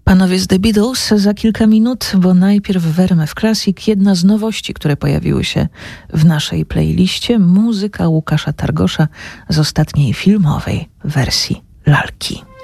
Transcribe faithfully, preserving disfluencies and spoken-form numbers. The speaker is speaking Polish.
Panowie z The Beatles za kilka minut, bo najpierw w R M F Classic jedna z nowości, które pojawiły się w naszej playliście, muzyka Łukasza Targosza z ostatniej filmowej wersji Lalki.